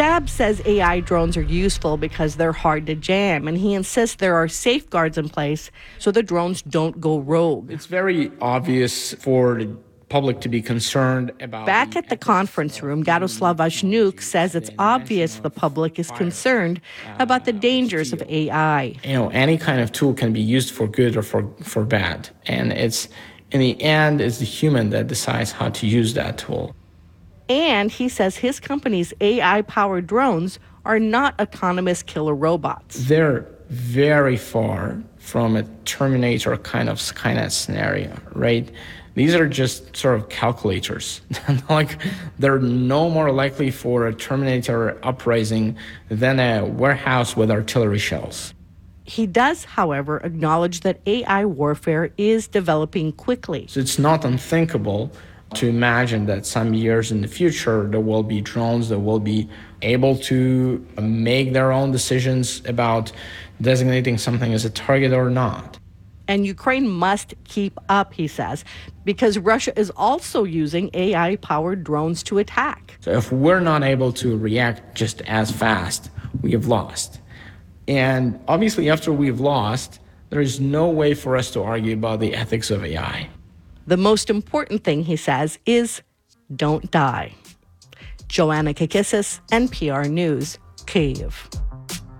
Stab says AI drones are useful because they're hard to jam, and he insists there are safeguards in place so the drones don't go rogue. It's very obvious for the public to be concerned about. Back at the conference room, Garoslav Vashnuk says it's obvious the public is concerned about the dangers of AI. Any kind of tool can be used for good or for bad. And it's, in the end, it's the human that decides how to use that tool. And he says his company's AI-powered drones are not autonomous killer robots. They're very far from a Terminator kind of Skynet scenario, right? These are just sort of calculators. They're no more likely for a Terminator uprising than a warehouse with artillery shells. He does, however, acknowledge that AI warfare is developing quickly. So it's not unthinkable to imagine that some years in the future, there will be drones that will be able to make their own decisions about designating something as a target or not. And Ukraine must keep up, he says, because Russia is also using AI-powered drones to attack. So if we're not able to react just as fast, we have lost. And obviously, after we've lost, there is no way for us to argue about the ethics of AI. The most important thing, he says, is don't die. Joanna Kakissis, NPR News, Kyiv.